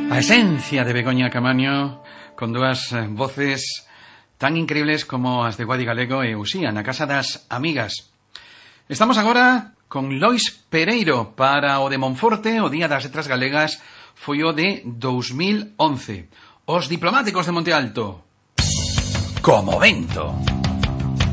A esencia de Begoña Camaño, con dúas voces tan increíbles como as de Guadi Galego e Uxía, na Casa das Amigas. Estamos agora con Lois Pereiro para o de Monforte. O Día das Letras Galegas foi o de 2011. Os diplomáticos de Monte Alto. Como vento.